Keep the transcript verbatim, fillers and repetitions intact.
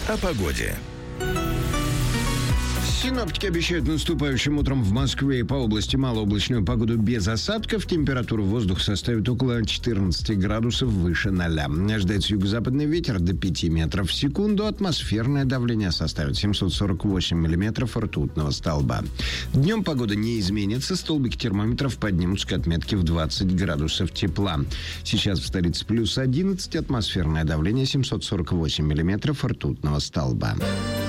о погоде. Синоптики обещают наступающим утром в Москве и по области малооблачную погоду без осадков. Температура воздуха составит около четырнадцати градусов выше ноля. Ожидается юго-западный ветер до пяти метров в секунду. Атмосферное давление составит семьсот сорок восемь миллиметров ртутного столба. Днем погода не изменится. Столбики термометров поднимутся к отметке в двадцать градусов тепла. Сейчас в столице плюс одиннадцать. Атмосферное давление семьсот сорок восемь миллиметров ртутного столба.